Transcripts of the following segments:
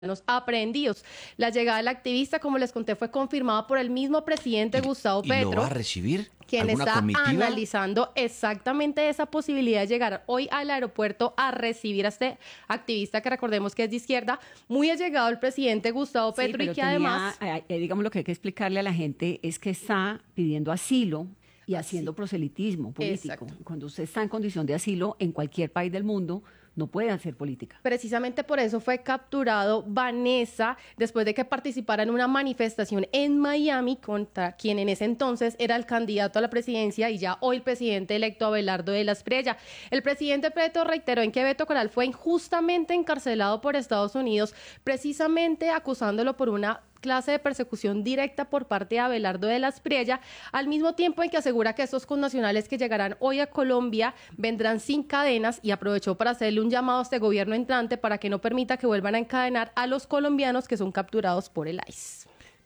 aprehendidos. La llegada del activista, como les conté, fue confirmada por el mismo presidente Gustavo Petro. ¿Y lo va a recibir? Quien está comitiva? Analizando exactamente esa posibilidad de llegar hoy al aeropuerto a recibir a este activista, que recordemos que es de izquierda, muy allegado al presidente Gustavo Petro, pero y que además... digamos, lo que hay que explicarle a la gente es que está pidiendo asilo y haciendo proselitismo político. Exacto. Cuando usted está en condición de asilo en cualquier país del mundo, no puede hacer política. Precisamente por eso fue capturado Vanessa después de que participara en una manifestación en Miami contra quien en ese entonces era el candidato a la presidencia y ya hoy el presidente electo Abelardo de la Espriella. El presidente Petro reiteró en que Beto Coral fue injustamente encarcelado por Estados Unidos, precisamente acusándolo por una clase de persecución directa por parte de Abelardo de la Espriella, al mismo tiempo en que asegura que estos connacionales que llegarán hoy a Colombia vendrán sin cadenas, y aprovechó para hacerle un llamado a este gobierno entrante para que no permita que vuelvan a encadenar a los colombianos que son capturados por el ICE.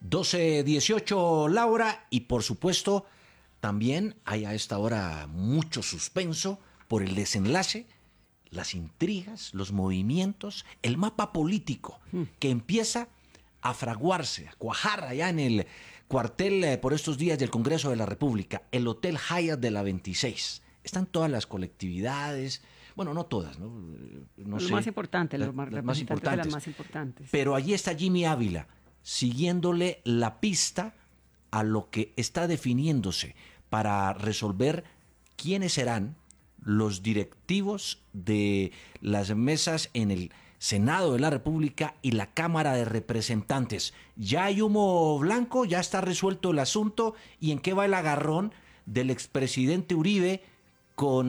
12:18, Laura, y por supuesto también hay a esta hora mucho suspenso por el desenlace, las intrigas, los movimientos, el mapa político que empieza a fraguarse, a cuajar allá en el cuartel por estos días del Congreso de la República, el Hotel Hyatt de la 26. Están todas las colectividades, bueno, no todas, no sé. Más importantes, las más importantes. Pero allí está Jimmy Ávila, siguiéndole la pista a lo que está definiéndose para resolver quiénes serán los directivos de las mesas en el Senado de la República y la Cámara de Representantes. ¿Ya hay humo blanco? ¿Ya está resuelto el asunto? ¿Y en qué va el agarrón del expresidente Uribe con,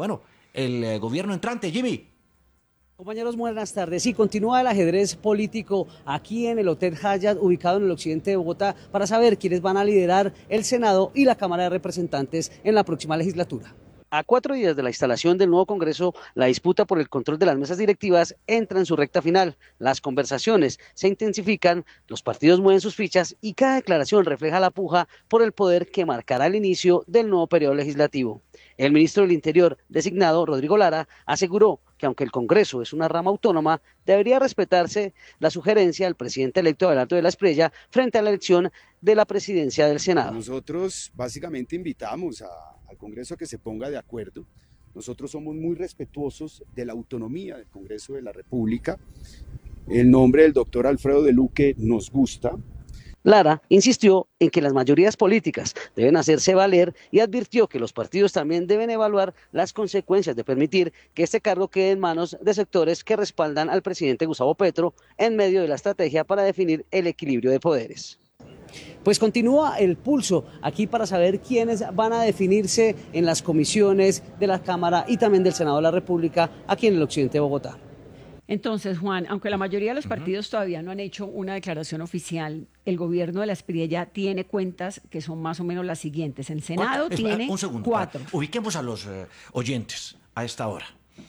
el gobierno entrante? Jimmy. Compañeros, buenas tardes. Sí, continúa el ajedrez político aquí en el Hotel Hyatt, ubicado en el occidente de Bogotá, para saber quiénes van a liderar el Senado y la Cámara de Representantes en la próxima legislatura. A 4 días de la instalación del nuevo Congreso, la disputa por el control de las mesas directivas entra en su recta final. Las conversaciones se intensifican, los partidos mueven sus fichas y cada declaración refleja la puja por el poder que marcará el inicio del nuevo periodo legislativo. El ministro del Interior, designado Rodrigo Lara, aseguró que aunque el Congreso es una rama autónoma, debería respetarse la sugerencia del presidente electo Abelardo de la Espriella frente a la elección de la presidencia del Senado. Nosotros básicamente invitamos al Congreso a que se ponga de acuerdo. Nosotros somos muy respetuosos de la autonomía del Congreso de la República. El nombre del doctor Alfredo de Luque nos gusta. Lara insistió en que las mayorías políticas deben hacerse valer y advirtió que los partidos también deben evaluar las consecuencias de permitir que este cargo quede en manos de sectores que respaldan al presidente Gustavo Petro en medio de la estrategia para definir el equilibrio de poderes. Pues continúa el pulso aquí para saber quiénes van a definirse en las comisiones de la Cámara y también del Senado de la República aquí en el occidente de Bogotá. Entonces, Juan, aunque la mayoría de los partidos todavía no han hecho una declaración oficial, el gobierno de la Espriella tiene cuentas que son más o menos las siguientes. El Senado tiene un segundo, 4. Ubiquemos a los oyentes a esta hora,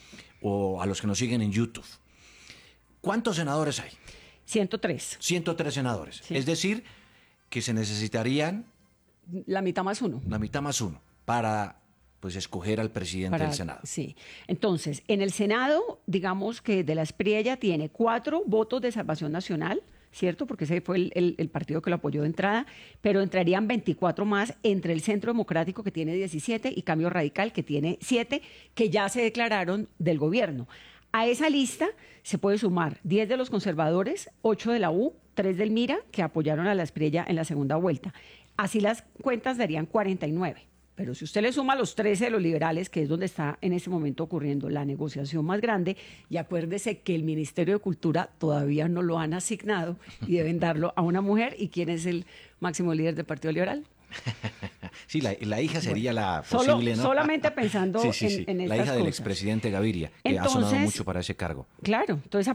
o a los que nos siguen en YouTube. ¿Cuántos senadores hay? 103. 103 senadores. Sí. Es decir, que se necesitarían... La mitad más uno. La mitad más uno para... pues escoger al presidente del Senado. Sí. Entonces, en el Senado, digamos que de la Espriella tiene 4 votos de Salvación Nacional, ¿cierto? Porque ese fue el partido que lo apoyó de entrada, pero entrarían 24 más entre el Centro Democrático, que tiene 17, y Cambio Radical, que tiene 7, que ya se declararon del gobierno. A esa lista se puede sumar 10 de los conservadores, 8 de la U, 3 del MIRA, que apoyaron a la Espriella en la segunda vuelta. Así las cuentas darían 49. Pero si usted le suma los 13 de los liberales, que es donde está en este momento ocurriendo la negociación más grande, y acuérdese que el Ministerio de Cultura todavía no lo han asignado y deben darlo a una mujer. ¿Y quién es el máximo líder del Partido Liberal? Sí, la hija sería la posible, ¿no? Solamente pensando en estas la hija del cosas. Expresidente Gaviria, que ha sonado mucho para ese cargo. Claro, entonces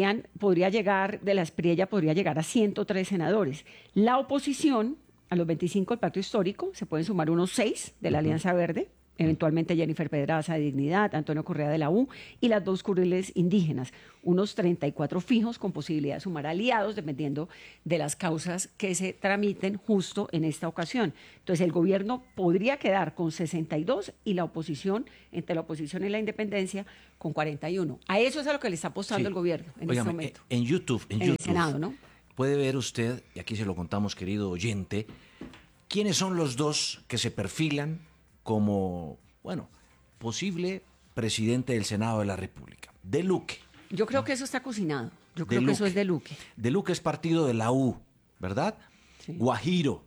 de la Espriella podría llegar a 103 senadores. La oposición... A los 25 del Pacto Histórico se pueden sumar unos 6 de la Alianza Verde, eventualmente Jennifer Pedraza de Dignidad, Antonio Correa de la U y las 2 curules indígenas, unos 34 fijos con posibilidad de sumar aliados dependiendo de las causas que se tramiten justo en esta ocasión. Entonces el gobierno podría quedar con 62 y la oposición, entre la oposición y la independencia, con 41. A eso es a lo que le está apostando Sí. el gobierno en Óigame, este momento. En YouTube, En el Senado, ¿no? puede ver usted, y aquí se lo contamos, querido oyente, quiénes son los dos que se perfilan como, bueno, posible presidente del Senado de la República. De Luque. Yo creo que eso está cocinado. Yo De creo que eso Luque. es de Luque. De Luque es partido de la U, ¿verdad? Sí. Guajiro.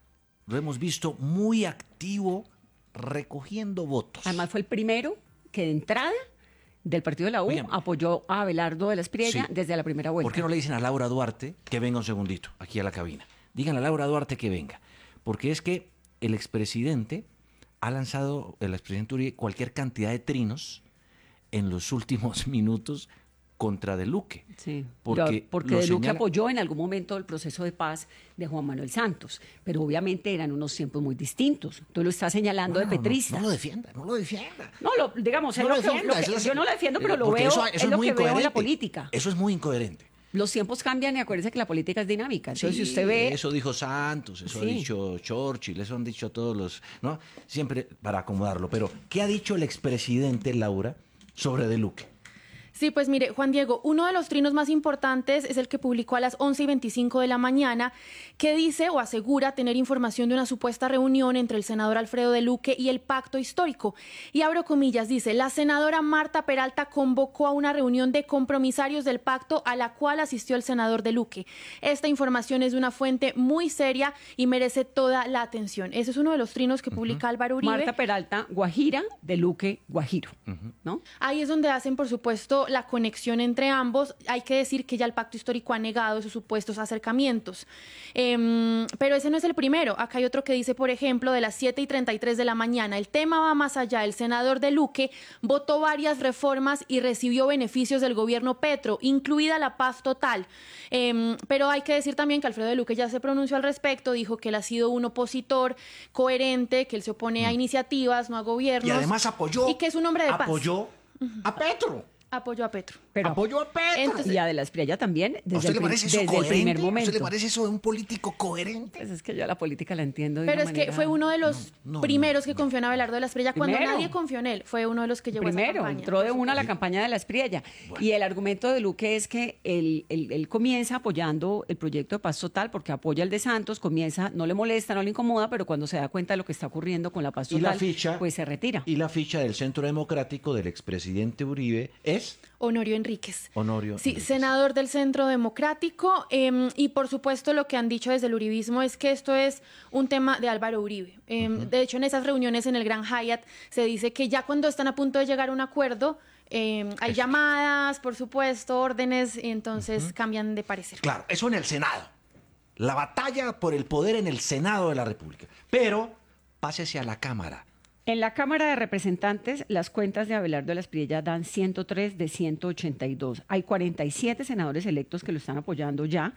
Lo hemos visto muy activo recogiendo votos. Además fue el primero que de entrada del partido de la U Óigame. apoyó a Abelardo de la Espriella Sí. desde la primera vuelta. ¿Por qué no le dicen a Laura Duarte que venga un segundito aquí a la cabina? Digan a Laura Duarte que venga. Porque es que el expresidente ha lanzado, el expresidente Uribe, cualquier cantidad de trinos en los últimos minutos contra De Luque. Sí, Porque porque lo De Luque señala- apoyó en algún momento el proceso de paz de Juan Manuel Santos, pero obviamente eran unos tiempos muy distintos. Tú lo estás señalando Bueno, de petrista. No lo defienda, no lo defienda. No, digamos, es No lo lo que- defienda, lo que- eso es- yo no lo defiendo, pero lo porque veo, eso es lo muy que veo en la incoherente. política. Eso es muy incoherente. Los tiempos cambian y acuérdese que la política es dinámica. Entonces, Sí, si usted ve... eso dijo Santos, eso ha Sí. dicho Churchill, eso han dicho todos los, ¿no? Siempre para acomodarlo. Pero, ¿qué ha dicho el expresidente Laura sobre De Luque? Sí, pues mire, Juan Diego, uno de los trinos más importantes es el que publicó a las 11:25 de la mañana, que dice o asegura tener información de una supuesta reunión entre el senador Alfredo de Luque y el pacto histórico. Y abro comillas, dice, la senadora Marta Peralta convocó a una reunión de compromisarios del pacto a la cual asistió el senador de Luque. Esta información es de una fuente muy seria y merece toda la atención. Ese es uno de los trinos que publica Álvaro Uribe. Marta Peralta, Guajira, De Luque, Guajiro, ¿no? Ahí es donde hacen, por supuesto, la conexión entre ambos. Hay que decir que ya el pacto histórico ha negado esos supuestos acercamientos. Pero ese no es el primero. Acá hay otro que dice, por ejemplo, de las 7:33 de la mañana, el tema va más allá. El senador de Luque votó varias reformas y recibió beneficios del gobierno Petro, incluida la paz total. Pero hay que decir también que Alfredo de Luque ya se pronunció al respecto, dijo que él ha sido un opositor coherente, que él se opone a iniciativas, no a gobiernos. Y además apoyó, Y que es un hombre de paz. apoyó a Petro. Apoyó a Petro. Pero, apoyó a Petro. Entonces- y a De la Espriella también, ¿A desde, usted el, le parece eso desde el coherente? primer ¿A momento. usted le parece eso de un político coherente? Pues es que yo la política la entiendo de Pero una es que manera... fue uno de los No, primeros que confió en Abelardo de la Espriella. Cuando Primero. nadie confió en él, fue uno de los que llevó esa Primero, campaña. entró de una a la campaña de la Espriella. Y el argumento de Luque es que él comienza apoyando el proyecto de paz total porque apoya el de Santos, comienza, no le molesta, no le incomoda, pero cuando se da cuenta de lo que está ocurriendo con la paz Y total, la ficha, pues se retira. Y la ficha del Centro Democrático del expresidente Uribe es Honorio Enríquez. Honorio Sí, Enríquez. senador del Centro Democrático. Y por supuesto lo que han dicho desde el uribismo es que esto es un tema de Álvaro Uribe. De hecho, en esas reuniones en el Gran Hyatt se dice que ya cuando están a punto de llegar a un acuerdo, hay llamadas, por supuesto, órdenes, y entonces cambian de parecer. Claro, eso en el Senado. La batalla por el poder en el Senado de la República. Pero pásese a la Cámara. En la Cámara de Representantes, las cuentas de Abelardo de la Espriella dan 103 de 182. Hay 47 senadores electos que lo están apoyando ya,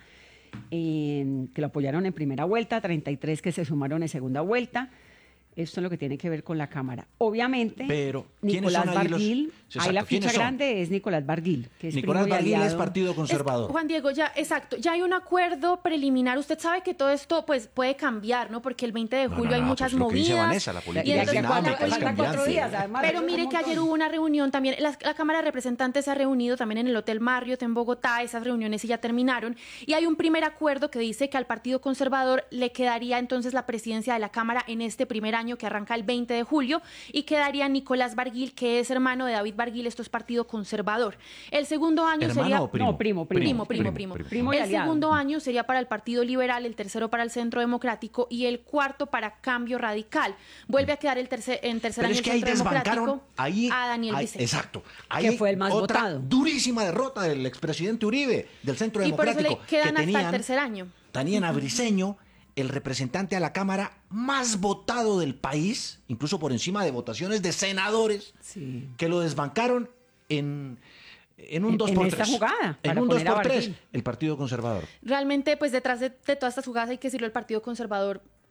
que lo apoyaron en primera vuelta, 33 que se sumaron en segunda vuelta. Esto es lo que tiene que ver con la Cámara. Obviamente, Pero, ¿quiénes Nicolás son ahí los- Barguil, Exacto, ahí la ¿quiénes ficha son? grande es Nicolás Barguil, que es Nicolás primo y Barguil es aliado. Partido Conservador. Juan Diego, ya, exacto, ya hay un acuerdo preliminar. Usted sabe que todo esto pues puede cambiar, ¿no? Porque el 20 de No, julio no, hay no, muchas pues lo que dice movidas. Vanessa, la política y Y de es aquí a entonces, cuatro, dinámica, es faltan 4 cambiante. días, además. Pero es mire un que ayer montón. hubo una reunión también, la Cámara de Representantes se ha reunido también en el Hotel Marriott en Bogotá, esas reuniones sí ya terminaron, y hay un primer acuerdo que dice que al Partido Conservador le quedaría entonces la presidencia de la Cámara en este primer año que arranca el 20 de julio, y quedaría Nicolás Barguil, que es hermano de David Barguil, esto es Partido Conservador. El segundo año ¿Hermano sería... o primo? No, primo. Primo. Primo y El aliado. segundo año sería para el Partido Liberal, el tercero para el Centro Democrático y el cuarto para Cambio Radical. Vuelve a quedar en tercer Pero año es el que ahí Centro desbancaron Democrático ahí, a Daniel ahí- Vicente. exacto. Ahí Que hay fue el más otra votado. durísima derrota del expresidente Uribe, del Centro Y por eso Democrático. le quedan que hasta el tercer año. Tenían a Briceño, el representante a la Cámara más votado del país, incluso por encima de votaciones de senadores, Sí. que lo desbancaron en un 2 En por esta 3. jugada, En para un 2 poner a por 3, Barguil. el Partido Conservador. Realmente, pues detrás de todas estas jugadas hay que decirlo, el Partido Conservador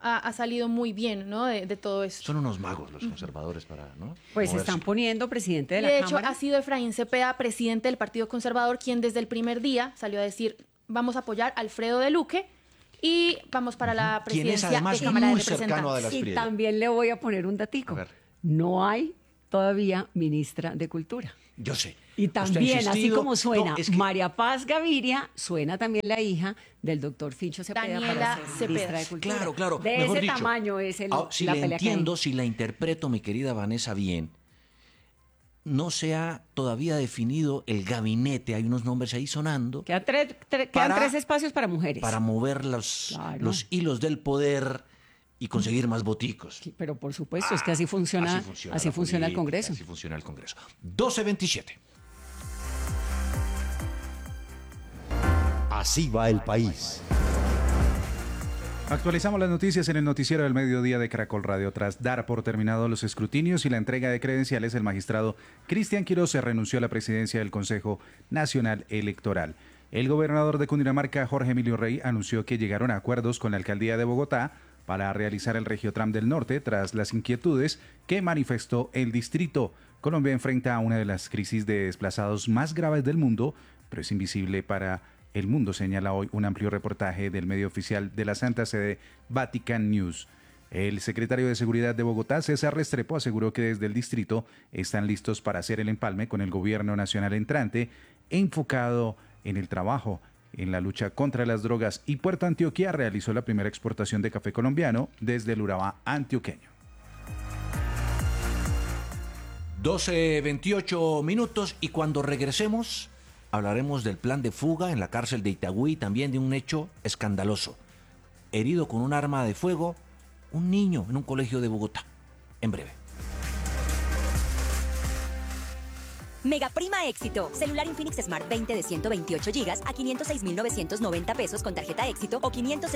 ha salido muy bien, ¿no? De todo esto. Son unos magos los conservadores ¿no? Pues moverse. están poniendo presidente de Y la de hecho, Cámara. ha sido Efraín Cepeda, presidente del Partido Conservador, quien desde el primer día salió a decir, vamos a apoyar a Alfredo de Luque y vamos para la Quien es presidencia además de Cámara de muy cercano a Representantes. De las Y Priella. también le voy a poner un datico. A ver. No hay todavía ministra de Cultura. Yo sé. Y Usted ha también, así insistido. como suena No, es que- María Paz Gaviria, suena también la hija del doctor Fincho Cepeda Daniela para ser Cepeda. ministra de Cultura. Claro. De mejor ese dicho. tamaño es Si la la pelea que hay. entiendo, si la interpreto, mi querida Vanessa, bien, no se ha todavía definido el gabinete. Hay unos nombres ahí sonando Quedan Para- 3 espacios para mujeres. para mover los hilos del poder y conseguir más boticos. Sí, pero por supuesto, es que así funciona, la el política, Congreso. Así funciona el Congreso. 12:27. Así va el país. Actualizamos las noticias en el noticiero del mediodía de Caracol Radio. Tras dar por terminados los escrutinios y la entrega de credenciales, el magistrado Cristian Quiroz se renunció a la presidencia del Consejo Nacional Electoral. El gobernador de Cundinamarca, Jorge Emilio Rey, anunció que llegaron a acuerdos con la alcaldía de Bogotá para realizar el Regiotram del Norte tras las inquietudes que manifestó el distrito. Colombia enfrenta una de las crisis de desplazados más graves del mundo, pero es invisible para el mundo, señala hoy un amplio reportaje del medio oficial de la Santa Sede, Vatican News. El secretario de Seguridad de Bogotá, César Restrepo, aseguró que desde el distrito están listos para hacer el empalme con el gobierno nacional entrante, enfocado en el trabajo en la lucha contra las drogas, y Puerto Antioquia realizó la primera exportación de café colombiano desde el Urabá antioqueño. 12:28 minutos, y cuando regresemos hablaremos del plan de fuga en la cárcel de Itagüí y también de un hecho escandaloso. Herido con un arma de fuego, un niño en un colegio de Bogotá. En breve. Mega Prima Éxito. Celular Infinix Smart 20 de 128 GB a 506.990 pesos con tarjeta Éxito o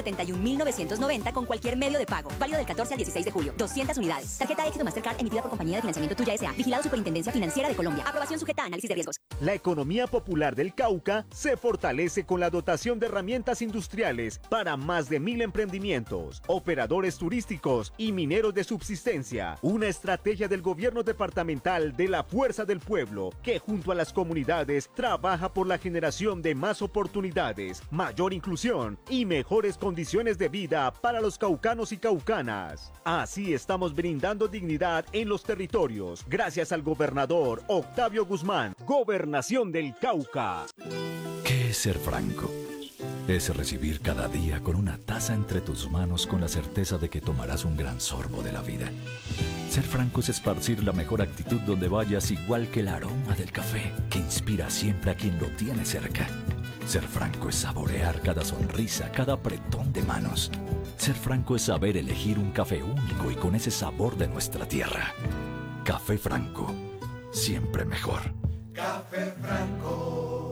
571.990 con cualquier medio de pago. Válido del 14 al 16 de julio. 200 unidades. Tarjeta Éxito Mastercard emitida por Compañía de Financiamiento Tuya S.A. Vigilado Superintendencia Financiera de Colombia. Aprobación sujeta a análisis de riesgos. La economía popular del Cauca se fortalece con la dotación de herramientas industriales para más de 1.000 emprendimientos, operadores turísticos y mineros de subsistencia. Una estrategia del gobierno departamental de la Fuerza del Pueblo, que junto a las comunidades trabaja por la generación de más oportunidades, mayor inclusión y mejores condiciones de vida para los caucanos y caucanas. Así estamos brindando dignidad en los territorios, gracias al gobernador Octavio Guzmán. Gobernación del Cauca. ¿Qué es ser franco? Es recibir cada día con una taza entre tus manos con la certeza de que tomarás un gran sorbo de la vida. Ser franco es esparcir la mejor actitud donde vayas, igual que el aroma del café, que inspira siempre a quien lo tiene cerca. Ser franco es saborear cada sonrisa, cada apretón de manos. Ser franco es saber elegir un café único y con ese sabor de nuestra tierra. Café Franco, siempre mejor. Café Franco.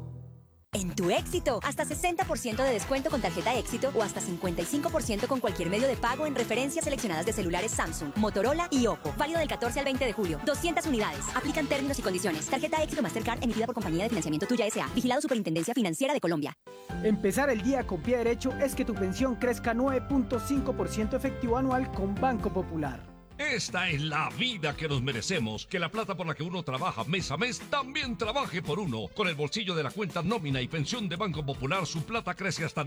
En tu Éxito, hasta 60% de descuento con tarjeta Éxito o hasta 55% con cualquier medio de pago en referencias seleccionadas de celulares Samsung, Motorola y Oppo. Válido del 14 al 20 de julio. 200 unidades. Aplican términos y condiciones. Tarjeta Éxito Mastercard emitida por Compañía de Financiamiento Tuya S.A. Vigilado Superintendencia Financiera de Colombia. Empezar el día con pie derecho es que tu pensión crezca 9.5% efectivo anual con Banco Popular. Esta es la vida que nos merecemos, que la plata por la que uno trabaja mes a mes también trabaje por uno. Con el bolsillo de la cuenta nómina y pensión de Banco Popular, su plata crece hasta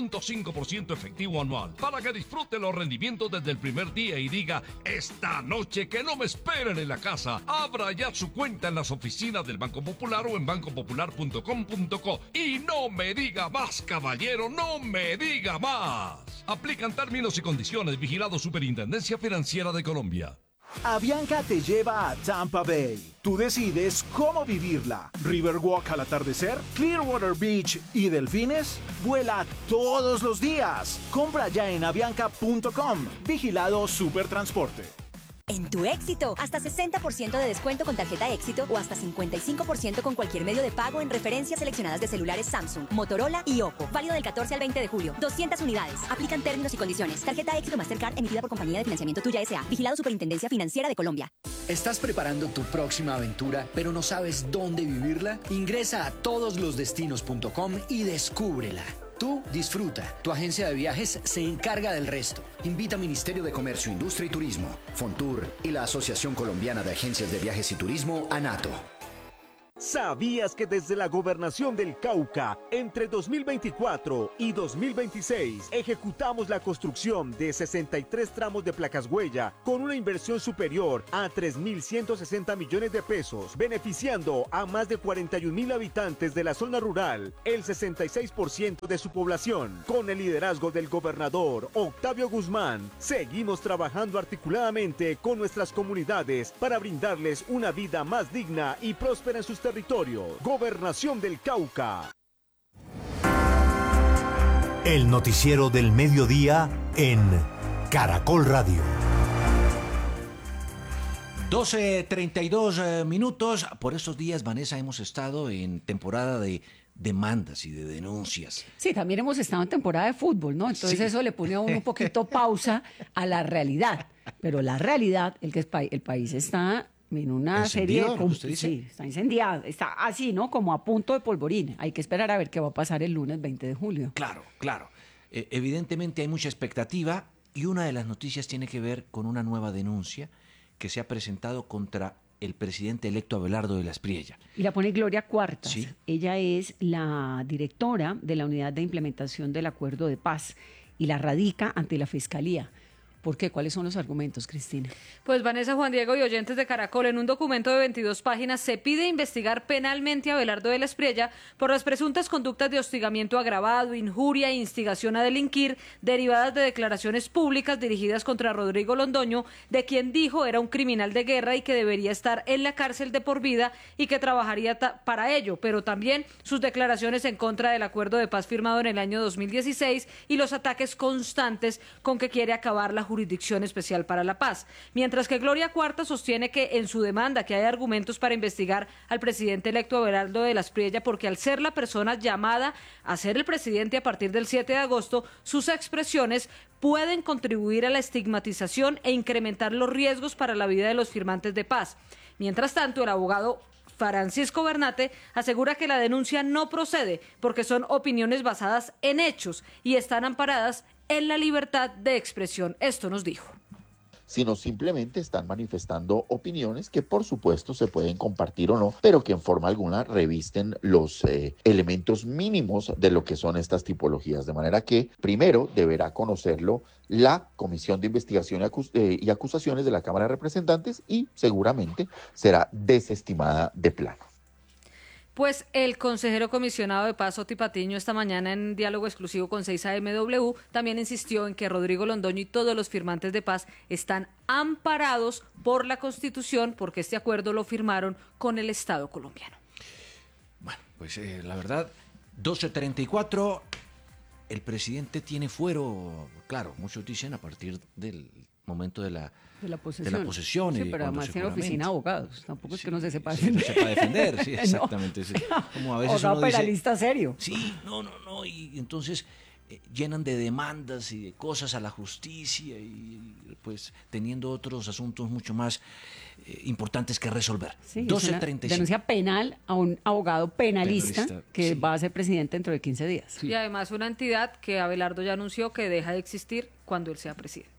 9.5% efectivo anual, para que disfrute los rendimientos desde el primer día y diga, esta noche que no me esperen en la casa. Abra ya su cuenta en las oficinas del Banco Popular o en bancopopular.com.co. Y no me diga más, caballero, no me diga más. Aplican términos y condiciones. Vigilado Superintendencia Financiera de Colombia. Avianca te lleva a Tampa Bay. Tú decides cómo vivirla. Riverwalk al atardecer, Clearwater Beach y delfines. Vuela todos los días. Compra ya en avianca.com. Vigilado Supertransporte. En tu Éxito, hasta 60% de descuento con tarjeta Éxito o hasta 55% con cualquier medio de pago en referencias seleccionadas de celulares Samsung, Motorola y Oppo. Válido del 14 al 20 de julio. 200 unidades. Aplican términos y condiciones. Tarjeta Éxito Mastercard emitida por Compañía de Financiamiento Tuya S.A. Vigilado Superintendencia Financiera de Colombia. ¿Estás preparando tu próxima aventura, pero no sabes dónde vivirla? Ingresa a todoslosdestinos.com y descúbrela. Tú disfruta, tu agencia de viajes se encarga del resto. Invita a Ministerio de Comercio, Industria y Turismo, Fontur y la Asociación Colombiana de Agencias de Viajes y Turismo, ANATO. ¿Sabías que desde la Gobernación del Cauca, entre 2024 y 2026, ejecutamos la construcción de 63 tramos de placas huella con una inversión superior a 3.160 millones de pesos, beneficiando a más de 41.000 habitantes de la zona rural, el 66% de su población? Con el liderazgo del gobernador Octavio Guzmán, seguimos trabajando articuladamente con nuestras comunidades para brindarles una vida más digna y próspera en sus territorios. Gobernación del Cauca. El noticiero del mediodía en Caracol Radio. 12:32 minutos. Por estos días, Vanessa, hemos estado en temporada de demandas y de denuncias. Sí, también hemos estado en temporada de fútbol, ¿no? Entonces Sí. eso le pone a uno un poquito pausa a la realidad. Pero la realidad, el país está en una serie ¿Encendido, de... lo que usted dice? Sí, está incendiado, está así, ¿no? Como a punto de polvorín. Hay que esperar a ver qué va a pasar el lunes 20 de julio. Claro, claro. Evidentemente hay mucha expectativa y una de las noticias tiene que ver con una nueva denuncia que se ha presentado contra el presidente electo Abelardo de la Espriella. Y la pone Gloria Cuartas. Sí. Ella es la directora de la Unidad de Implementación del Acuerdo de Paz y la radica ante la Fiscalía. ¿Por qué? ¿Cuáles son los argumentos, Cristina? Pues Vanessa, Juan Diego y oyentes de Caracol, en un documento de 22 páginas se pide investigar penalmente a Abelardo de la Espriella por las presuntas conductas de hostigamiento agravado, injuria e instigación a delinquir derivadas de declaraciones públicas dirigidas contra Rodrigo Londoño, de quien dijo era un criminal de guerra y que debería estar en la cárcel de por vida y que trabajaría para ello, pero también sus declaraciones en contra del acuerdo de paz firmado en el año 2016 y los ataques constantes con que quiere acabar la Jurisdicción Especial para la Paz. Mientras que Gloria Cuarta sostiene que en su demanda que hay argumentos para investigar al presidente electo Abelardo de la Espriella porque al ser la persona llamada a ser el presidente a partir del 7 de agosto, sus expresiones pueden contribuir a la estigmatización e incrementar los riesgos para la vida de los firmantes de paz. Mientras tanto, el abogado Francisco Bernate asegura que la denuncia no procede porque son opiniones basadas en hechos y están amparadas en la libertad de expresión. Esto nos dijo. Sino simplemente están manifestando opiniones que por supuesto se pueden compartir o no, pero que en forma alguna revisten los elementos mínimos de lo que son estas tipologías. De manera que primero deberá conocerlo la Comisión de Investigación y Acusaciones de la Cámara de Representantes y seguramente será desestimada de plano. Pues el consejero comisionado de Paz, Oti Patiño, esta mañana en diálogo exclusivo con 6AMW, también insistió en que Rodrigo Londoño y todos los firmantes de paz están amparados por la Constitución porque este acuerdo lo firmaron con el Estado colombiano. Bueno, pues la verdad, 12:34, el presidente tiene fuero, claro, muchos dicen a partir del momento de la posesión. Sí, pero además tiene oficina de abogados. Tampoco es que no se sepa Sí, no defender. sepa defender, sí, No. exactamente. Sí. Como a veces Abogado uno dice, penalista serio. Sí, no, y entonces llenan de demandas y de cosas a la justicia y pues teniendo otros asuntos mucho más importantes que resolver. Sí, es una 12:35. denuncia penal a un abogado penalista, que sí. va a ser presidente dentro de 15 días. Y además una entidad que Abelardo ya anunció que deja de existir cuando él sea presidente.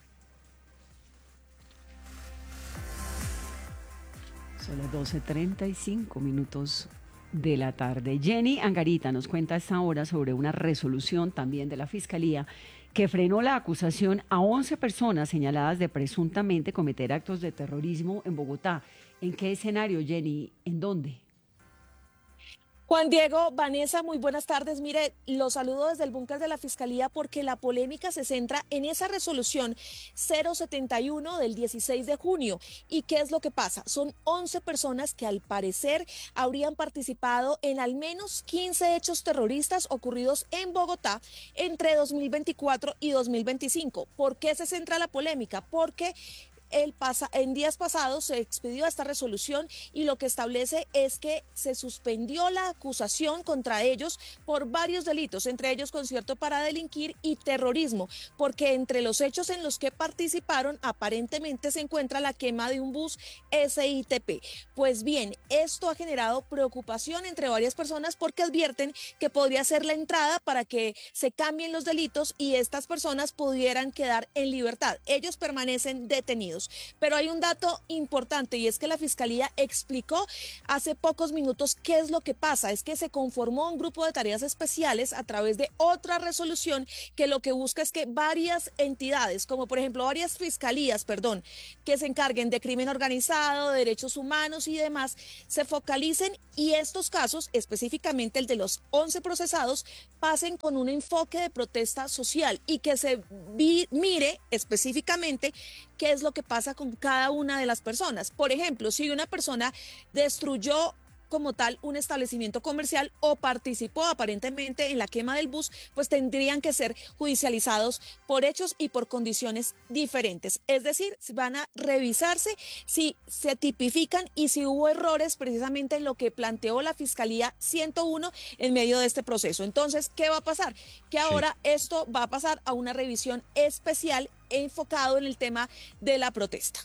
Son las 12:35 minutos de la tarde. Jenny Angarita nos cuenta a esta hora sobre una resolución también de la Fiscalía que frenó la acusación a 11 personas señaladas de presuntamente cometer actos de terrorismo en Bogotá. ¿En qué escenario, Jenny? ¿En dónde? Juan Diego, Vanessa, muy buenas tardes. Mire, los saludo desde el búnker de la Fiscalía porque la polémica se centra en esa resolución 071 del 16 de junio. ¿Y qué es lo que pasa? Son 11 personas que al parecer habrían participado en al menos 15 hechos terroristas ocurridos en Bogotá entre 2024 y 2025. ¿Por qué se centra la polémica? Porque en días pasados se expidió esta resolución y lo que establece es que se suspendió la acusación contra ellos por varios delitos, entre ellos concierto para delinquir y terrorismo, porque entre los hechos en los que participaron aparentemente se encuentra la quema de un bus SITP. Pues bien, esto ha generado preocupación entre varias personas porque advierten que podría ser la entrada para que se cambien los delitos y estas personas pudieran quedar en libertad. Ellos permanecen detenidos. Pero hay un dato importante y es que la Fiscalía explicó hace pocos minutos qué es lo que pasa. Es que se conformó un grupo de tareas especiales a través de otra resolución que lo que busca es que varias entidades, como por ejemplo varias fiscalías, que se encarguen de crimen organizado, de derechos humanos y demás, se focalicen y estos casos, específicamente el de los 11 procesados, pasen con un enfoque de protesta social y que se mire específicamente qué es lo que pasa con cada una de las personas. Por ejemplo, si una persona destruyó como tal un establecimiento comercial o participó aparentemente en la quema del bus, pues tendrían que ser judicializados por hechos y por condiciones diferentes. Es decir, van a revisarse si se tipifican y si hubo errores precisamente en lo que planteó la Fiscalía 101 en medio de este proceso. Entonces, ¿qué va a pasar? Que ahora esto va a pasar a una revisión especial enfocado en el tema de la protesta.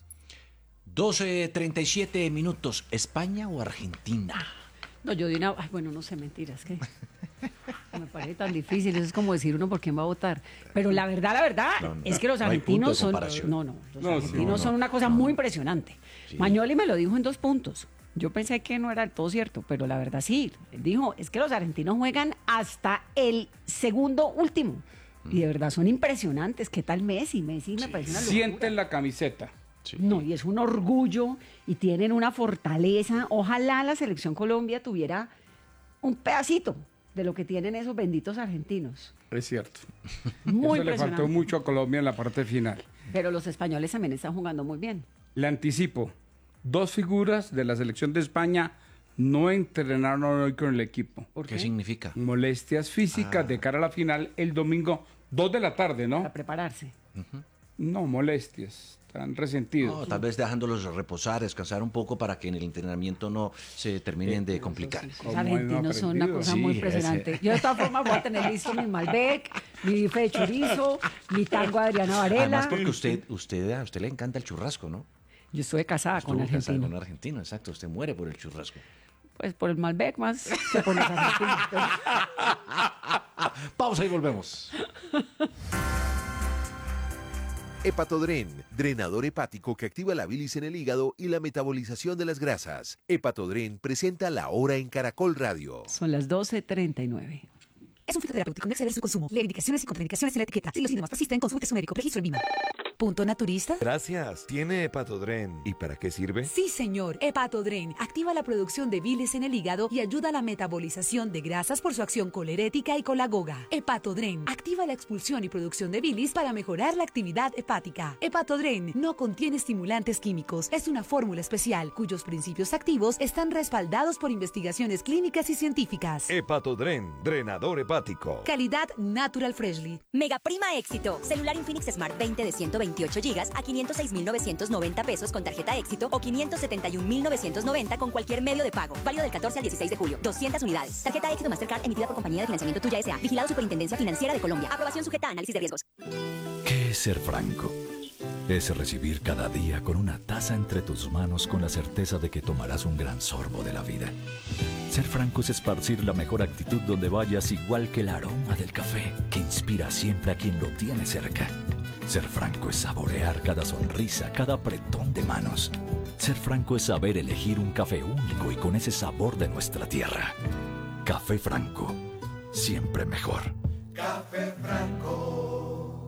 12:37 minutos, ¿España o Argentina? No, yo de una... Ay, bueno, no sé, mentiras, que me parece tan difícil, eso es como decir uno por quién va a votar. Pero la verdad, es que los argentinos son... Los argentinos son una cosa muy impresionante. Sí. Magnoli me lo dijo en 2 puntos. Yo pensé que no era del todo cierto, pero la verdad sí. Él dijo, es que los argentinos juegan hasta el segundo último. Y de verdad son impresionantes. ¿Qué tal Messi? Messi me parece una locura. Sienten la camiseta. Sí. No, y es un orgullo y tienen una fortaleza. Ojalá la selección Colombia tuviera un pedacito de lo que tienen esos benditos argentinos. Es cierto. Muy Eso le faltó mucho a Colombia en la parte final. Pero los españoles también están jugando muy bien. Le anticipo, 2 figuras de la selección de España no entrenaron hoy con el equipo. ¿Por qué significa? Molestias físicas de cara a la final el domingo 2 de la tarde, ¿no? Para prepararse. No, molestias. Están resentidos. No, tal vez dejándolos reposar, descansar un poco para que en el entrenamiento no se terminen de complicar. Los argentinos son una cosa muy impresionante. Yo de todas formas voy a tener listo mi Malbec, mi bife de chorizo, mi tango de Adriana Varela. Además porque a usted le encanta el churrasco, ¿no? Yo estoy casada con argentino. Casada con argentino, exacto. Usted muere por el churrasco. Pues por el Malbec más que por los argentinos. Pausa y volvemos. Hepatodren, drenador hepático que activa la bilis en el hígado y la metabolización de las grasas. Hepatodren presenta La Hora en Caracol Radio. Son las 12:39. Es un fitoterapéutico, no exceder su consumo. Lee indicaciones y contraindicaciones en la etiqueta. Si los síntomas persisten, consulte a su médico. Registro en Lima. ¿Punto naturista? Gracias. ¿Tiene Hepatodren? ¿Y para qué sirve? Sí, señor. Hepatodren activa la producción de bilis en el hígado y ayuda a la metabolización de grasas por su acción colerética y colagoga. Hepatodren activa la expulsión y producción de bilis para mejorar la actividad hepática. Hepatodren no contiene estimulantes químicos. Es una fórmula especial cuyos principios activos están respaldados por investigaciones clínicas y científicas. Hepatodren, drenador hepático. Calidad Natural Freshly. Mega Prima Éxito. Celular Infinix Smart 20 de 128 GB a 506,990 pesos con tarjeta Éxito o 571,990 con cualquier medio de pago. Válido del 14 al 16 de julio. 200 unidades. Tarjeta Éxito Mastercard emitida por Compañía de Financiamiento Tuya S.A. Vigilado Superintendencia Financiera de Colombia. Aprobación sujeta a análisis de riesgos. ¿Qué es ser franco? Es recibir cada día con una taza entre tus manos con la certeza de que tomarás un gran sorbo de la vida. Ser franco es esparcir la mejor actitud donde vayas, igual que el aroma del café que inspira siempre a quien lo tiene cerca. Ser franco es saborear cada sonrisa, cada apretón de manos. Ser franco es saber elegir un café único y con ese sabor de nuestra tierra. Café Franco, siempre mejor. Café Franco.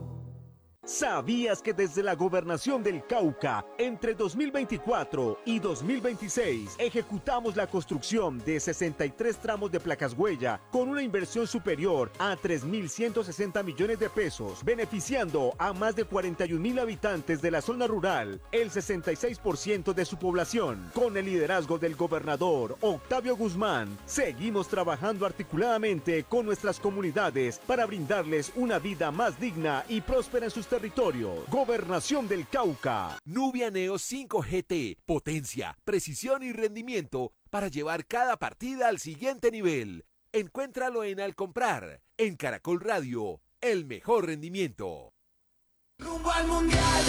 ¿Sabías que desde la Gobernación del Cauca, entre 2024 y 2026, ejecutamos la construcción de 63 tramos de placas huella con una inversión superior a 3.160 millones de pesos, beneficiando a más de 41,000 habitantes de la zona rural, el 66% de su población? Con el liderazgo del gobernador Octavio Guzmán, seguimos trabajando articuladamente con nuestras comunidades para brindarles una vida más digna y próspera en sus territorios. territorio. Gobernación del Cauca. Nubia Neo 5 GT. Potencia, precisión y rendimiento para llevar cada partida al siguiente nivel. Encuéntralo en Al Comprar. En Caracol Radio, el mejor rendimiento. Rumbo al Mundial.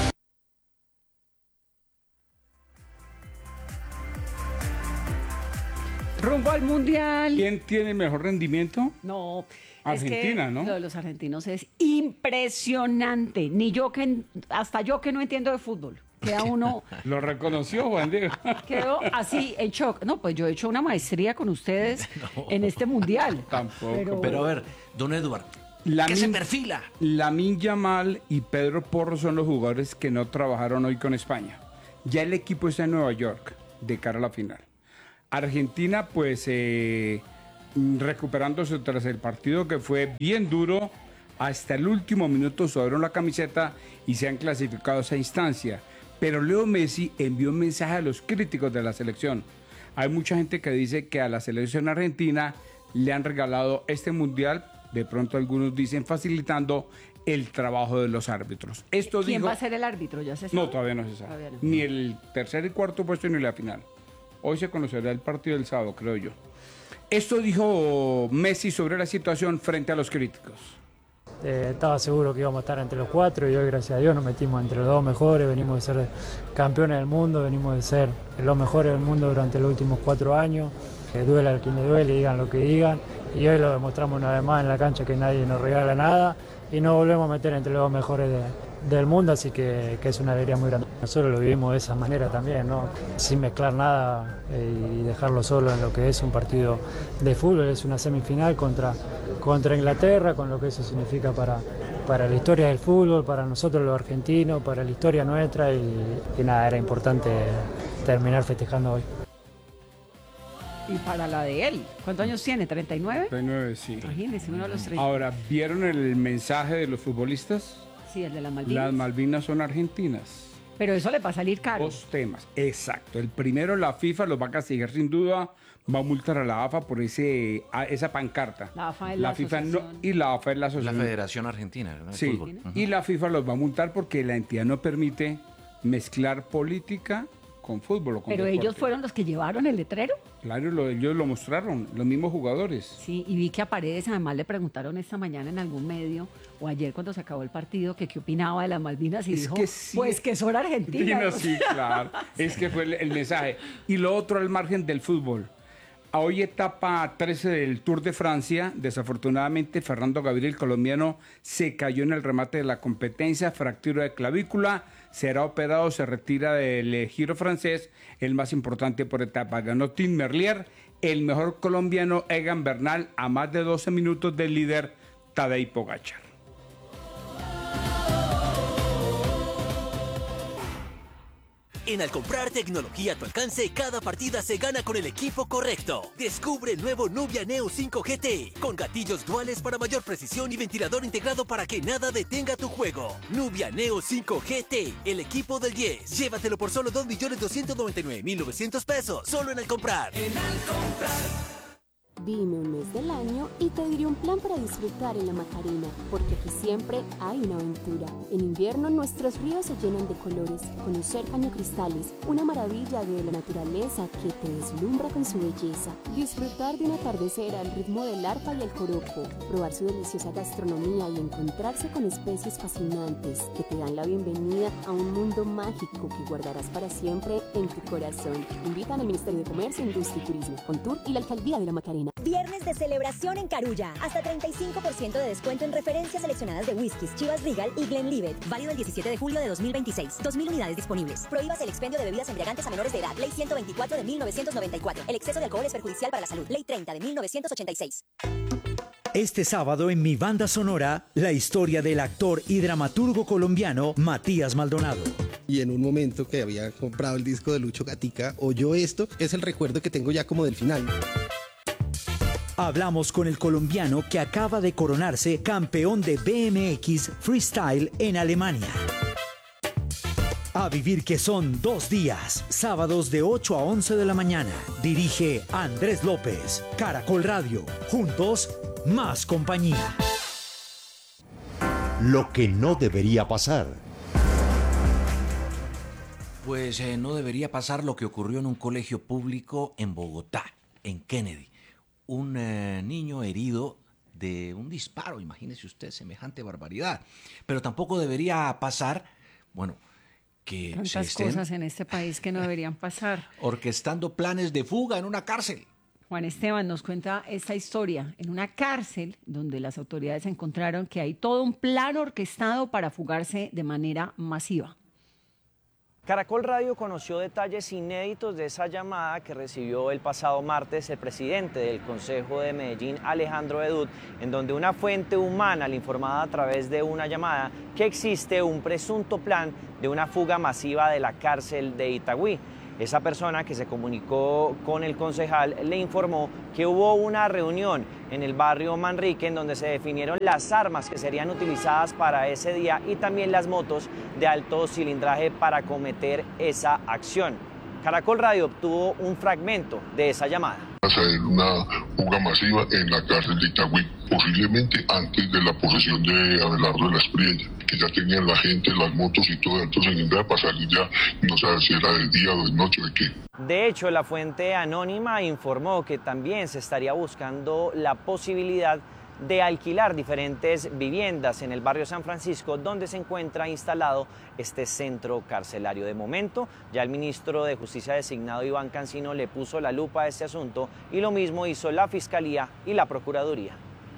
Rumbo al Mundial. ¿Quién tiene el mejor rendimiento? No. Argentina, es que ¿no? Lo de los argentinos es impresionante. Hasta yo que no entiendo de fútbol. Queda uno. Lo reconoció Juan Diego. Quedó así en shock. No, pues yo he hecho una maestría con ustedes en este Mundial. Tampoco. Pero a ver, don Eduardo, ¿qué se perfila? Lamine Yamal y Pedro Porro son los jugadores que no trabajaron hoy con España. Ya el equipo está en Nueva York de cara a la final. Argentina, pues, recuperándose tras el partido que fue bien duro, hasta el último minuto sudaron la camiseta y se han clasificado a esa instancia. Pero Leo Messi envió un mensaje a los críticos de la selección. Hay mucha gente que dice que a la selección argentina le han regalado este mundial, de pronto algunos dicen facilitando el trabajo de los árbitros. ¿Quién va a ser el árbitro? ¿Ya se sabe? No, todavía no se sabe. Ni el tercer y cuarto puesto ni la final. Hoy se conocerá el partido del sábado, creo yo. Esto dijo Messi sobre la situación frente a los críticos. Estaba seguro que íbamos a estar entre los cuatro y hoy, gracias a Dios, nos metimos entre los dos mejores. Venimos de ser campeones del mundo, venimos de ser los mejores del mundo durante los últimos 4 años. Duele a quien le duele, digan lo que digan. Y hoy lo demostramos una vez más en la cancha que nadie nos regala nada y nos volvemos a meter entre los dos mejores del mundo, así que es una alegría muy grande. Nosotros lo vivimos de esa manera también, ¿no? Sin mezclar nada y dejarlo solo en lo que es un partido de fútbol. Es una semifinal contra Inglaterra, con lo que eso significa para la historia del fútbol, para nosotros los argentinos, para la historia nuestra y nada, era importante terminar festejando hoy. Y para la de él, ¿cuántos años tiene? ¿39? 39, sí. Imagínense, uno de los 30. Ahora, ¿vieron el mensaje de los futbolistas? Sí, el de las Malvinas. Las Malvinas son argentinas. Pero eso le va a salir caro. 2 temas, exacto. El primero, la FIFA los va a castigar sin duda, va a multar a la AFA por esa pancarta. La AFA es la FIFA asociación. y la AFA es la La asociación. Federación Argentina de Sí, Fútbol. y la FIFA los va a multar porque la entidad no permite mezclar política con fútbol o con Pero deporte. ellos fueron los que llevaron el letrero. Claro, ellos lo mostraron, los mismos jugadores. Sí, y vi que a Paredes además le preguntaron esta mañana en algún medio o ayer cuando se acabó el partido que qué opinaba de las Malvinas y dijo, que sí, pues que son argentinas. Sí, claro, es que fue el mensaje. Y lo otro al margen del fútbol. Hoy etapa 13 del Tour de Francia, desafortunadamente Fernando Gaviria, el colombiano, se cayó en el remate de la competencia, fractura de clavícula, será operado, se retira del Giro francés, el más importante por etapa. Ganó Tim Merlier, el mejor colombiano Egan Bernal, a más de 12 minutos del líder Tadej Pogačar. En Al Comprar tecnología a tu alcance, cada partida se gana con el equipo correcto. Descubre el nuevo Nubia Neo 5 GT, con gatillos duales para mayor precisión y ventilador integrado para que nada detenga tu juego. Nubia Neo 5 GT, el equipo del 10. Llévatelo por solo 2.299.900 pesos, solo en Al Comprar. En Al Comprar. Dime un mes del año y te diré un plan para disfrutar en la Macarena, porque aquí siempre hay una aventura. En invierno nuestros ríos se llenan de colores, conocer cañocristales, una maravilla de la naturaleza que te deslumbra con su belleza, disfrutar de un atardecer al ritmo del arpa y el joropo, probar su deliciosa gastronomía y encontrarse con especies fascinantes que te dan la bienvenida a un mundo mágico que guardarás para siempre en tu corazón. Invitan al Ministerio de Comercio, Industria y Turismo, Fontur y la Alcaldía de la Macarena. Viernes de celebración en Carulla. Hasta 35% de descuento en referencias seleccionadas de whiskies, Chivas Regal y Glenlivet. Válido el 17 de julio de 2026. 2.000 unidades disponibles. Prohíbas el expendio de bebidas embriagantes a menores de edad. Ley 124 de 1994. El exceso de alcohol es perjudicial para la salud. Ley 30 de 1986. Este sábado en Mi Banda Sonora, la historia del actor y dramaturgo colombiano Matías Maldonado. Y en un momento que había comprado el disco de Lucho Gatica, oyó esto, es el recuerdo que tengo ya como del final. Hablamos con el colombiano que acaba de coronarse campeón de BMX Freestyle en Alemania. A vivir que son 2 días, sábados de 8 a 11 de la mañana. Dirige Andrés López, Caracol Radio. Juntos, más compañía. lo que no debería pasar. Pues no debería pasar lo que ocurrió en un colegio público en Bogotá, en Kennedy. Un niño herido de un disparo, imagínese usted, semejante barbaridad. Pero tampoco debería pasar, bueno, que se Tantas estén cosas en este país que no deberían pasar. orquestando planes de fuga en una cárcel. Juan Esteban nos cuenta esta historia en una cárcel donde las autoridades encontraron que hay todo un plan orquestado para fugarse de manera masiva. Caracol Radio conoció detalles inéditos de esa llamada que recibió el pasado martes el presidente del Consejo de Medellín, Alejandro Edut, en donde una fuente humana le informaba a través de una llamada que existe un presunto plan de una fuga masiva de la cárcel de Itagüí. Esa persona que se comunicó con el concejal le informó que hubo una reunión en el barrio Manrique en donde se definieron las armas que serían utilizadas para ese día y también las motos de alto cilindraje para cometer esa acción. Caracol Radio obtuvo un fragmento de esa llamada. Hacer una fuga masiva en la cárcel de Itagüí, posiblemente antes de la posesión de Abelardo de la Espriella, que ya tenían la gente, las motos y todo alto cilindraje para salir ya, no saber si era de día o de noche o de qué. De hecho, la fuente anónima informó que también se estaría buscando la posibilidad de alquilar diferentes viviendas en el barrio San Francisco, donde se encuentra instalado este centro carcelario. De momento, ya el ministro de Justicia designado, Iván Cancino, le puso la lupa a este asunto y lo mismo hizo la Fiscalía y la Procuraduría.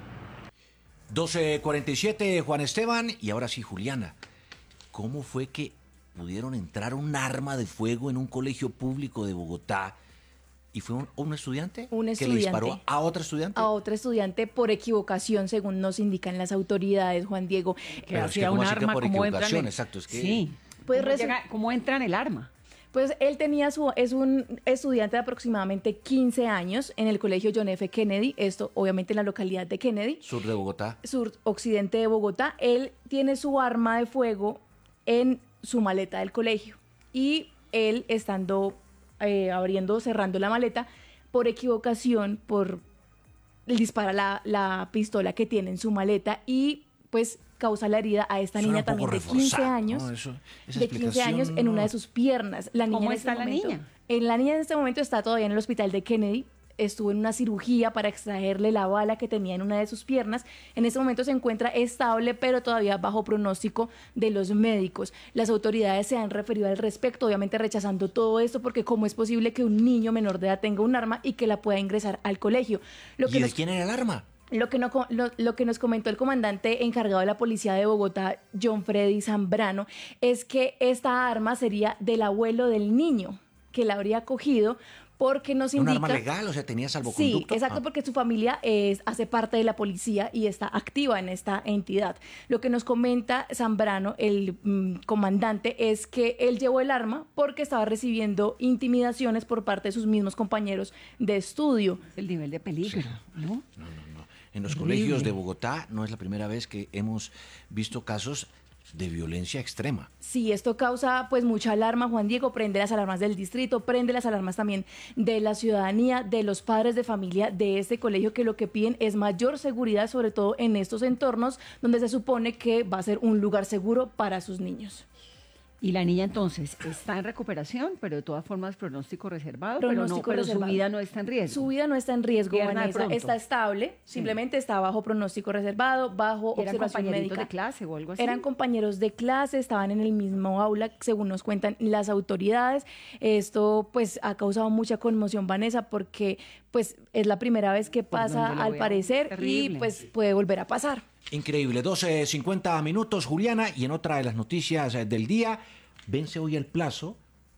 12:47, Juan Esteban. Y ahora sí, Juliana, ¿cómo fue que pudieron entrar un arma de fuego en un colegio público de Bogotá? ¿Y fue un estudiante? Un ¿Que estudiante. le disparó a otro estudiante? A otro estudiante por equivocación, según nos indican las autoridades, Juan Diego. Pero es que ¿cómo así que por equivocación? Exacto, es que... Sí. Pues ¿Cómo entra en el arma? Pues él es un estudiante de aproximadamente 15 años en el colegio John F. Kennedy, esto obviamente en la localidad de Kennedy. Sur de Bogotá. Suroccidente de Bogotá. Él tiene su arma de fuego en su maleta del colegio y él estando cerrando la maleta, por equivocación, dispara la pistola que tiene en su maleta y pues causa la herida a esta niña también de 15 años, ¿no? de 15 años en una de sus piernas. La niña ¿Cómo en está la niña? La niña en este momento está todavía en el hospital de Kennedy. Estuvo en una cirugía para extraerle la bala que tenía en una de sus piernas. En este momento se encuentra estable, pero todavía bajo pronóstico de los médicos. Las autoridades se han referido al respecto, obviamente rechazando todo esto, porque cómo es posible que un niño menor de edad tenga un arma y que la pueda ingresar al colegio. ¿Y de quién era el arma? Lo que nos comentó el comandante encargado de la policía de Bogotá, John Freddy Zambrano, es que esta arma sería del abuelo del niño, que la habría cogido porque nos indica... ¿Un arma legal? O sea, ¿tenía salvoconducto? Sí, exacto, porque su familia hace parte de la policía y está activa en esta entidad. Lo que nos comenta Zambrano, el comandante, es que él llevó el arma porque estaba recibiendo intimidaciones por parte de sus mismos compañeros de estudio. El nivel de peligro, ¿no? No. En los colegios de Bogotá no es la primera vez que hemos visto casos de violencia extrema. Sí, esto causa pues mucha alarma, Juan Diego, prende las alarmas del distrito, prende las alarmas también de la ciudadanía, de los padres de familia de este colegio, que lo que piden es mayor seguridad, sobre todo en estos entornos donde se supone que va a ser un lugar seguro para sus niños. Y la niña entonces está en recuperación, pero de todas formas pronóstico reservado, pero su vida no está en riesgo. Su vida no está en riesgo, Pierna de Vanessa, pronto. está estable, simplemente está bajo pronóstico reservado, bajo ¿Y eran observación compañeritos médica. de clase o algo así? Eran compañeros de clase, estaban en el mismo aula, según nos cuentan las autoridades. Esto pues ha causado mucha conmoción, Vanessa, porque pues es la primera vez que pasa al parecer Terrible. y pues puede volver a pasar. Increíble. 12:50, Juliana, y en otra de las noticias del día, vence hoy el plazo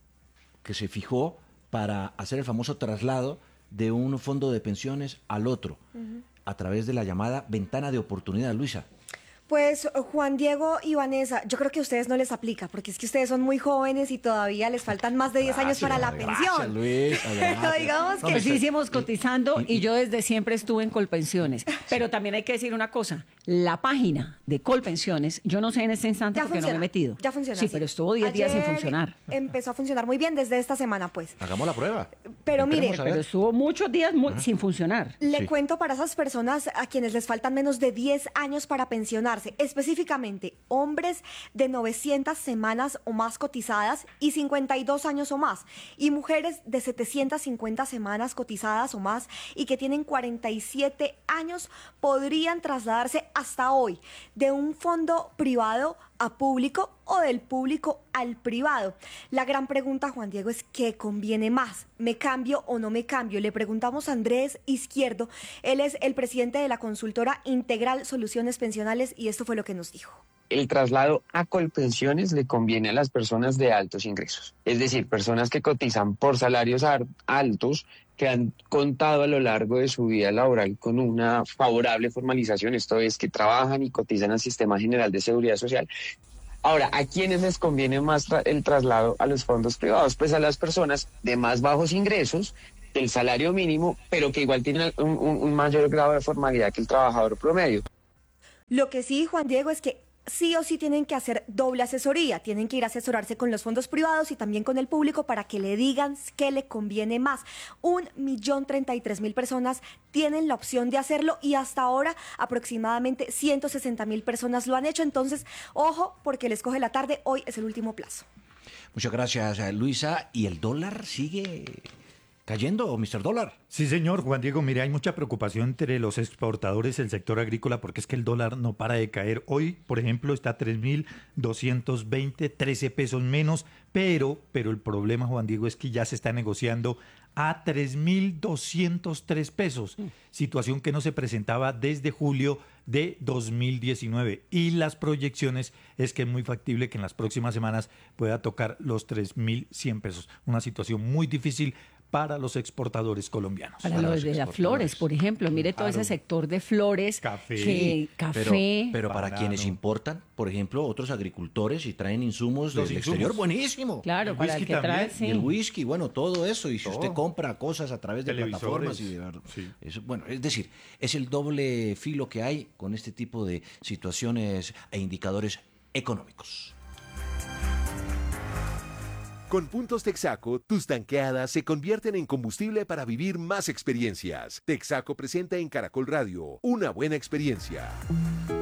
que se fijó para hacer el famoso traslado de un fondo de pensiones al otro, a través de la llamada ventana de oportunidad, Luisa. Pues Juan Diego y Vanessa, yo creo que a ustedes no les aplica, porque es que ustedes son muy jóvenes y todavía les faltan más de 10 años para la pensión. Gracias, Luis. Pero digamos que... Sí, hicimos cotizando y yo desde siempre estuve en Colpensiones. Pero también hay que decir una cosa, la página de Colpensiones, yo no sé en este instante Ya porque no me he metido. Ya funciona. Sí, pero estuvo 10 días sin Ayer funcionar. Empezó a funcionar muy bien desde esta semana, pues. Hagamos la prueba. Pero mire, Pero estuvo muchos días sin funcionar. le cuento para esas personas a quienes les faltan menos de 10 años para pensionarse. cotizarse, específicamente hombres de 900 semanas o más cotizadas y 52 años o más, y mujeres de 750 semanas cotizadas o más y que tienen 47 años, podrían trasladarse hasta hoy de un fondo privado a público o del público al privado. La gran pregunta, Juan Diego, es ¿qué conviene más? ¿Me cambio o no me cambio? Le preguntamos a Andrés Izquierdo, él es el presidente de la consultora Integral Soluciones Pensionales, y esto fue lo que nos dijo. El traslado a Colpensiones le conviene a las personas de altos ingresos, es decir, personas que cotizan por salarios altos, que han contado a lo largo de su vida laboral con una favorable formalización, esto es, que trabajan y cotizan al Sistema General de Seguridad Social. Ahora, ¿a quiénes les conviene más el traslado a los fondos privados? Pues a las personas de más bajos ingresos, del salario mínimo, pero que igual tienen un mayor grado de formalidad que el trabajador promedio. Lo que sí, Juan Diego, es que sí o sí tienen que hacer doble asesoría, tienen que ir a asesorarse con los fondos privados y también con el público para que le digan qué le conviene más. 1.033.000 personas tienen la opción de hacerlo y hasta ahora aproximadamente 160.000 personas lo han hecho, entonces ojo porque les coge la tarde, hoy es el último plazo. Muchas gracias, Luisa. ¿Y el dólar sigue cayendo, Mr. Dólar? Sí, señor Juan Diego, mire, hay mucha preocupación entre los exportadores del sector agrícola porque es que el dólar no para de caer. Hoy, por ejemplo, está a 3.220, 13 pesos menos, pero el problema, Juan Diego, es que ya se está negociando a 3.203 pesos, situación que no se presentaba desde julio de 2019, y las proyecciones es que es muy factible que en las próximas semanas pueda tocar los 3.100 pesos, una situación muy difícil para los exportadores colombianos. Para los de las flores, por ejemplo, mire todo ese sector de flores, café. Pero para quienes importan, por ejemplo, otros agricultores y traen insumos del exterior, buenísimo. Claro, para el que trae, sí. Y el whisky, bueno, todo eso. Y si usted compra cosas a través de plataformas y eso, bueno, es decir, es el doble filo que hay con este tipo de situaciones e indicadores económicos. Con puntos Texaco, tus tanqueadas se convierten en combustible para vivir más experiencias. Texaco presenta en Caracol Radio una buena experiencia.